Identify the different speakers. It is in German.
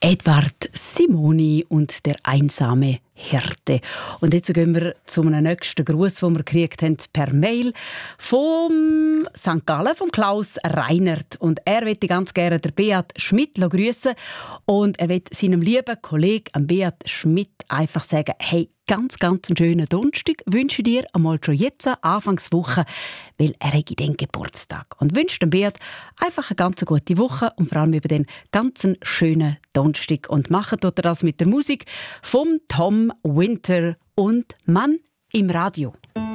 Speaker 1: Edward Simoni und der einsame Hirte. Und jetzt gehen wir zu einem nächsten Gruß, den wir gekriegt haben per Mail vom St. Gallen, vom Klaus Reinert. Und er möchte ganz gerne der Beat Schmidt grüßen. Und er will seinem lieben Kollegen Beat Schmidt einfach sagen, hey, ganz einen schönen Donnerstag wünsche ich dir einmal schon jetzt, Anfangswoche, weil er hat den Geburtstag. Und wünsche dem Beat einfach eine ganz gute Woche und vor allem über den ganz schönen Donnerstag. Und machen tut er das mit der Musik vom Tom Winter und Mann im Radio.